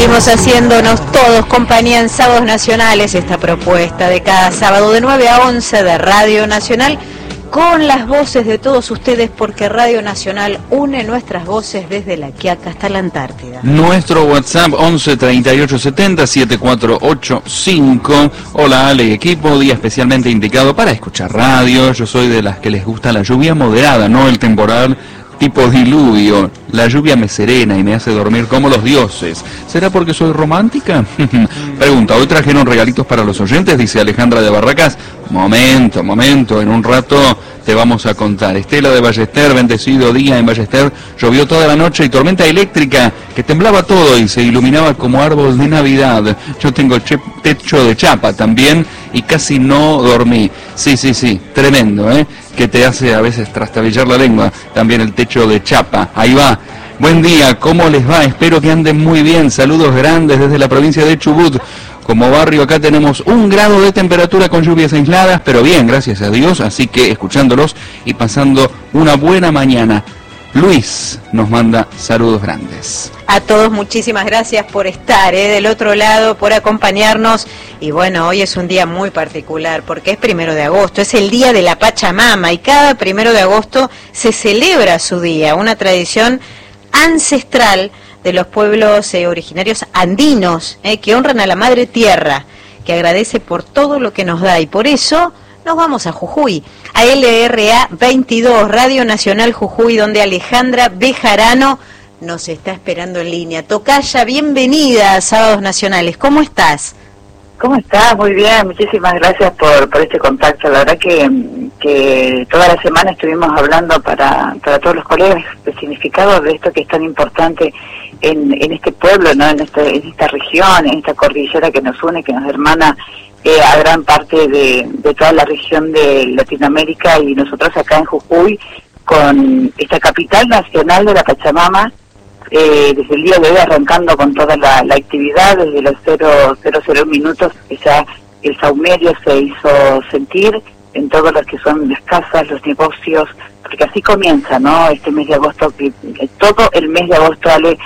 Seguimos haciéndonos todos compañía en Sábados Nacionales, esta propuesta de cada sábado de 9 a 11 de Radio Nacional, con las voces de todos ustedes, porque Radio Nacional une nuestras voces desde La Quiaca hasta la Antártida. Nuestro WhatsApp 11 38 70 7485. Hola Ale y equipo, día especialmente indicado para escuchar radio. Yo soy de las que les gusta la lluvia moderada, no el temporal tipo diluvio. La lluvia me serena y me hace dormir como los dioses. ¿Será porque soy romántica? Pregunta, hoy trajeron regalitos para los oyentes, dice Alejandra de Barracas. Momento, en un rato te vamos a contar. Estela de Ballester, bendecido día en Ballester, llovió toda la noche y tormenta eléctrica que temblaba todo y se iluminaba como árbol de Navidad. Yo tengo techo de chapa también y casi no dormí. Sí, tremendo, que te hace a veces trastabillar la lengua, también el techo de chapa. Ahí va. Buen día, ¿cómo les va? Espero que anden muy bien. Saludos grandes desde la provincia de Chubut. Como barrio acá tenemos 1 grado de temperatura con lluvias aisladas, pero bien, gracias a Dios, así que escuchándolos y pasando una buena mañana. Luis nos manda saludos grandes. A todos muchísimas gracias por estar del otro lado, por acompañarnos. Y bueno, hoy es un día muy particular porque es 1 de agosto, es el día de la Pachamama y cada 1 de agosto se celebra su día, una tradición ancestral de los pueblos originarios andinos, que honran a la Madre Tierra, que agradece por todo lo que nos da, y por eso nos vamos a Jujuy, a LRA 22, Radio Nacional Jujuy, donde Alejandra Bejarano nos está esperando en línea. Tocaya, bienvenida a Sábados Nacionales, ¿cómo estás? ¿Cómo estás? Muy bien, muchísimas gracias por este contacto. La verdad que toda la semana estuvimos hablando para todos los colegas el significado de esto que es tan importante en este pueblo, ¿no? En esta región, en esta cordillera que nos une, que nos hermana a gran parte de toda la región de Latinoamérica, y nosotros acá en Jujuy, con esta capital nacional de la Pachamama, desde el día de hoy arrancando con toda la actividad, desde los 0:00 minutos, que ya el saumerio se hizo sentir en todos los que son las casas, los negocios, porque así comienza, ¿no? Este mes de agosto, que todo el mes de agosto, Ale,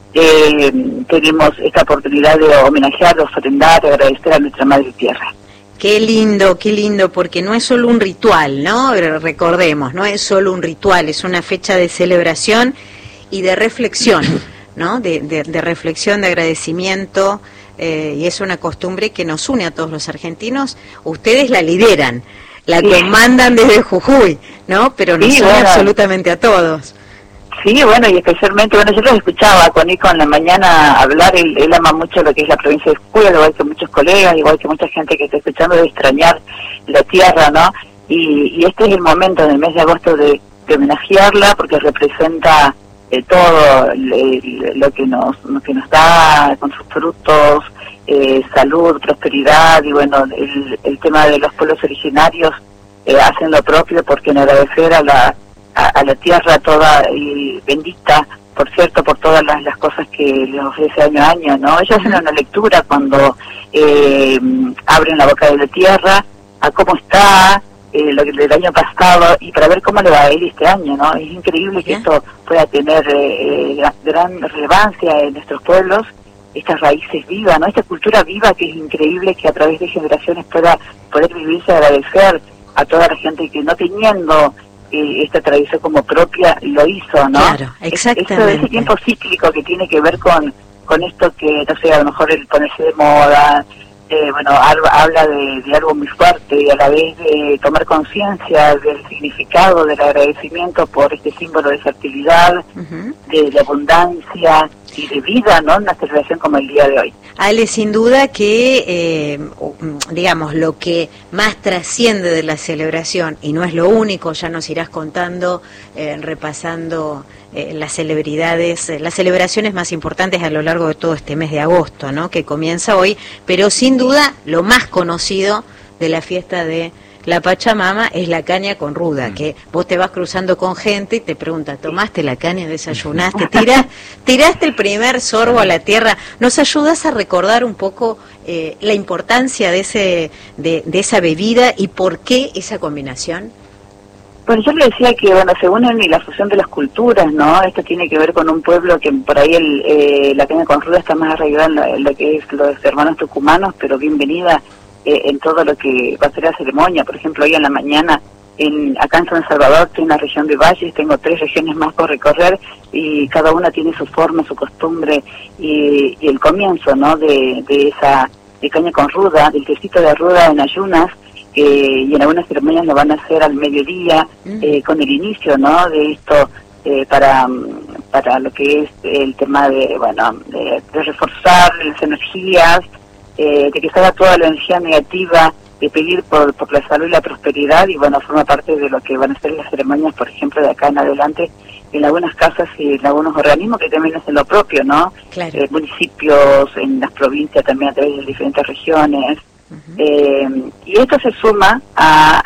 tenemos esta oportunidad de homenajear, ofrendar, agradecer a nuestra Madre Tierra. Qué lindo, porque no es solo un ritual, ¿no? Recordemos, no es solo un ritual, es una fecha de celebración y de reflexión, ¿no? De reflexión, de agradecimiento, y es una costumbre que nos une a todos los argentinos. Ustedes la lideran, la comandan desde Jujuy, ¿no? Pero nos une absolutamente a todos. Sí, bueno, y especialmente, yo los escuchaba con Nico en la mañana hablar, él ama mucho lo que es la provincia de Jujuy, igual que muchos colegas, igual que mucha gente que está escuchando, de extrañar la tierra, ¿no? Y este es el momento, en el mes de agosto, de homenajearla, porque representa todo lo que nos da con sus frutos, salud, prosperidad, y bueno, el tema de los pueblos originarios hacen lo propio, porque en agradecer a la tierra toda y bendita, por cierto, por todas las cosas que les ofrece año a año, ¿no? Ellos hacen una lectura cuando abren la boca de la tierra, a cómo está lo del año pasado, y para ver cómo le va a ir este año, ¿no? Es increíble que esto pueda tener gran relevancia en nuestros pueblos, estas raíces vivas, ¿no? Esta cultura viva, que es increíble que a través de generaciones pueda poder vivirse, agradecer a toda la gente que, no teniendo esta tradición como propia, lo hizo, ¿no? Claro, exactamente. Ese tiempo cíclico que tiene que ver con esto, que no sé, a lo mejor el ponerse de moda, habla de algo muy fuerte, y a la vez de tomar conciencia del significado del agradecimiento por este símbolo de fertilidad, de abundancia y de vida, ¿no? Una celebración como el día de hoy. Ale, sin duda que, digamos, lo que más trasciende de la celebración, y no es lo único, ya nos irás contando, repasando las celebraciones más importantes a lo largo de todo este mes de agosto, ¿no? Que comienza hoy, pero sin duda lo más conocido de la fiesta de la Pachamama es la caña con ruda, que vos te vas cruzando con gente y te pregunta, ¿tomaste la caña, desayunaste, tiraste el primer sorbo a la tierra? ¿Nos ayudas a recordar un poco la importancia de esa bebida y por qué esa combinación? Bueno, yo le decía que, bueno, se unen y la fusión de las culturas, ¿no? Esto tiene que ver con un pueblo que por ahí la caña con ruda está más arraigada en lo que es los hermanos tucumanos, pero bienvenida en todo lo que va a ser la ceremonia. Por ejemplo, hoy en la mañana, acá en San Salvador, estoy en la región de Valles, tengo 3 regiones más por recorrer y cada una tiene su forma, su costumbre y el comienzo, ¿no? De esa de caña con ruda, del tecito de ruda en ayunas, y en algunas ceremonias lo van a hacer al mediodía, con el inicio, ¿no? De esto para lo que es el tema de, bueno, de reforzar las energías, de que salga toda la energía negativa, de pedir por la salud y la prosperidad, y bueno, forma parte de lo que van a ser las ceremonias, por ejemplo, de acá en adelante, en algunas casas y en algunos organismos que también hacen lo propio, ¿no? Claro. Municipios, en las provincias también a través de diferentes regiones. Y esto se suma a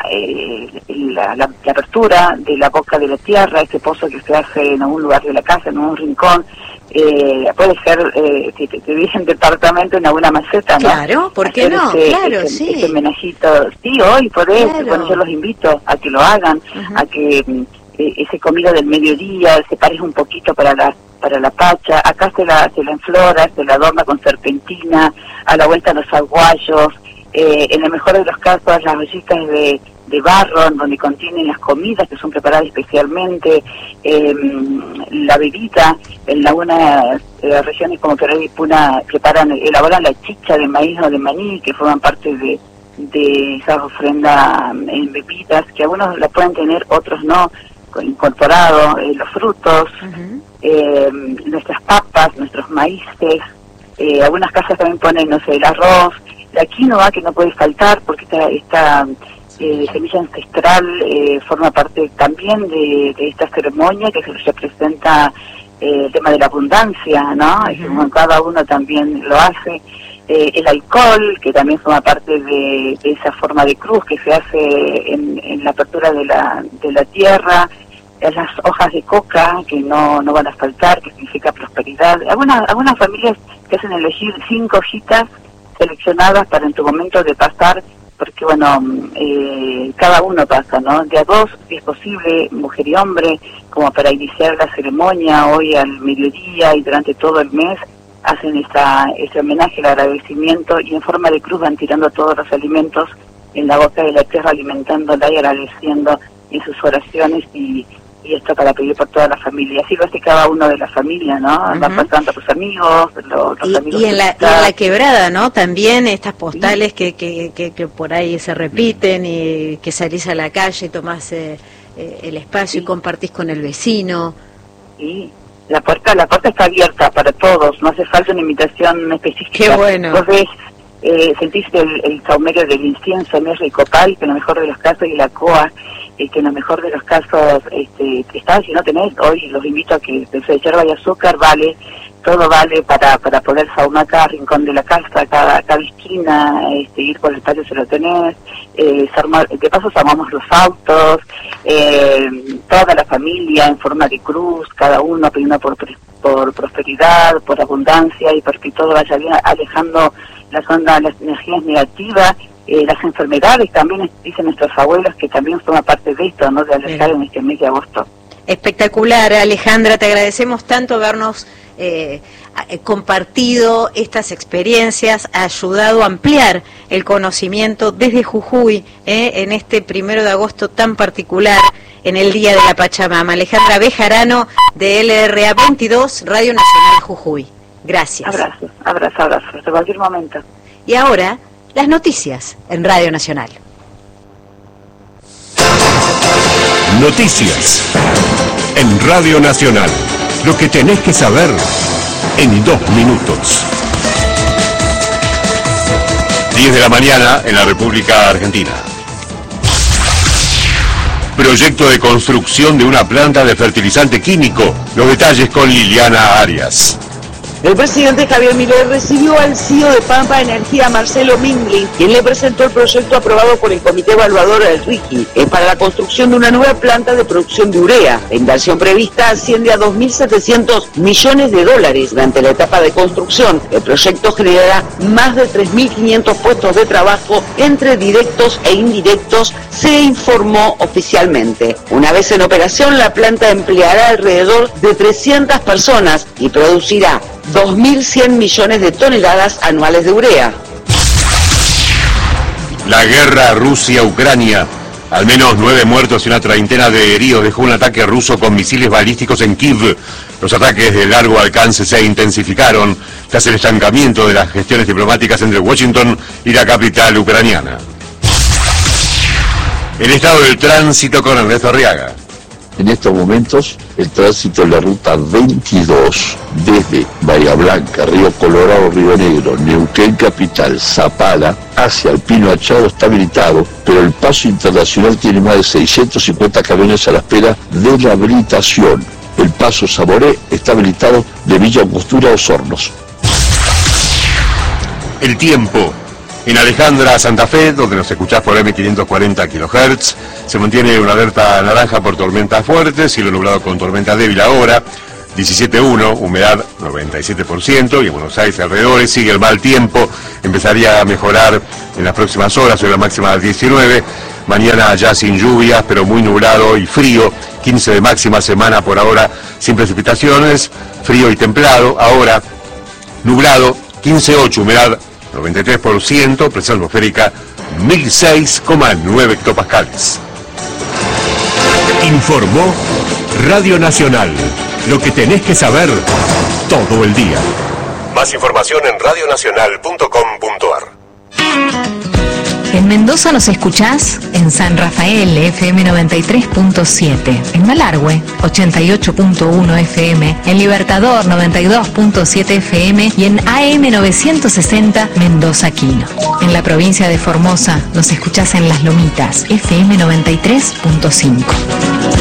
la apertura de la boca de la tierra, este pozo que se hace en algún lugar de la casa, en un rincón, puede ser, si te dicen departamento, en alguna maceta, ¿no? Claro, ¿por qué no? Claro, sí. Ese homenajito, sí, hoy podés, claro. Bueno, yo los invito a que lo hagan, a que ese comida del mediodía separes un poquito para la pacha, acá se la enflora, se la adorna con serpentina, a la vuelta los aguayos, en el mejor de los casos las ollitas de barro, en donde contienen las comidas que son preparadas especialmente, la bebida, en algunas regiones como Perú y Puna elaboran la chicha de maíz o de maní, que forman parte de esa ofrenda en bebidas, que algunos la pueden tener, otros no, incorporado, los frutos, nuestras papas, nuestros maíces, algunas casas también ponen, no sé, el arroz, la quinoa, que no puede faltar porque esta semilla ancestral forma parte también de esta ceremonia, que se representa el tema de la abundancia, ¿no? Cada uno también lo hace. El alcohol, que también forma parte de esa forma de cruz que se hace en la apertura de la tierra, las hojas de coca, que no van a faltar, que significa prosperidad. Algunas familias que hacen elegir 5 hojitas seleccionadas para en tu momento de pasar, porque bueno, cada uno pasa, ¿no? De a 2, si es posible, mujer y hombre, como para iniciar la ceremonia hoy al mediodía y durante todo el mes, hacen ese homenaje, el agradecimiento, y en forma de cruz van tirando todos los alimentos en la boca de la tierra, alimentándola y agradeciendo en sus oraciones, y esto para pedir por toda la familia. Así lo hace cada uno de la familia, ¿no? Van pasando a sus amigos, los amigos. Y en la quebrada, ¿no? También estas postales que por ahí se repiten, y que salís a la calle, tomás el espacio y compartís con el vecino. Sí. La puerta está abierta para todos, no hace falta una invitación específica. Qué bueno. Vos ves, sentís el saumerio del incienso, mirra y copal, que en lo mejor de los casos, y la coa, que en lo mejor de los casos está, si no tenés, hoy los invito a que de yerba y azúcar todo vale para poder saumar cada rincón de la casa, cada esquina, ir por el patio si lo tenés, de paso armamos los autos, toda la familia en forma de cruz, cada uno pidiendo por prosperidad, por abundancia, y porque todo vaya bien, alejando las energías negativas, las enfermedades también, dicen nuestros abuelos, que también forma parte de esto, ¿no? De alejar en este mes de agosto. Espectacular, Alejandra, te agradecemos tanto habernos compartido estas experiencias, ayudado a ampliar el conocimiento desde Jujuy, en este 1 de agosto tan particular, en el Día de la Pachamama. Alejandra Bejarano, de LRA 22, Radio Nacional Jujuy. Gracias. Abrazo, hasta cualquier momento. Y ahora, las noticias en Radio Nacional. Noticias en Radio Nacional. Lo que tenés que saber en 2 minutos. 10 de la mañana en la República Argentina. Proyecto de construcción de una planta de fertilizante químico. Los detalles con Liliana Arias. El presidente Javier Milei recibió al CEO de Pampa Energía, Marcelo Mingli, quien le presentó el proyecto aprobado por el Comité Evaluador del RIGI para la construcción de una nueva planta de producción de urea. La inversión prevista asciende a $2.700 millones durante la etapa de construcción. El proyecto generará más de 3.500 puestos de trabajo entre directos e indirectos, se informó oficialmente. Una vez en operación, la planta empleará alrededor de 300 personas y producirá 2.100 millones de toneladas anuales de urea. La guerra Rusia-Ucrania. Al menos 9 muertos y una treintena de heridos dejó un ataque ruso con misiles balísticos en Kiev. Los ataques de largo alcance se intensificaron tras el estancamiento de las gestiones diplomáticas entre Washington y la capital ucraniana. El estado del tránsito con Ernesto Arriaga. En estos momentos, el tránsito en la ruta 22, desde Bahía Blanca, Río Colorado, Río Negro, Neuquén Capital, Zapala, hacia el Pino Achado está habilitado, pero el paso internacional tiene más de 650 camiones a la espera de la habilitación. El paso Saboré está habilitado de Villa Angostura a Osornos. El tiempo. En Alejandra, Santa Fe, donde nos escuchás por M540 kHz, se mantiene una alerta naranja por tormentas fuertes, cielo nublado con tormenta débil ahora, 17.1, humedad 97%, y en Buenos Aires alrededores sigue el mal tiempo, empezaría a mejorar en las próximas horas, hoy la máxima 19, mañana ya sin lluvias, pero muy nublado y frío, 15 de máxima, semana por ahora sin precipitaciones, frío y templado, ahora nublado, 15.8, humedad 93%, presión atmosférica 1006,9 hectopascales. Informó Radio Nacional. Lo que tenés que saber todo el día. Más información en radionacional.com.ar. En Mendoza nos escuchás en San Rafael, FM 93.7, en Malargüe, 88.1 FM, en Libertador, 92.7 FM y en AM 960, Mendoza Quino. En la provincia de Formosa nos escuchás en Las Lomitas, FM 93.5.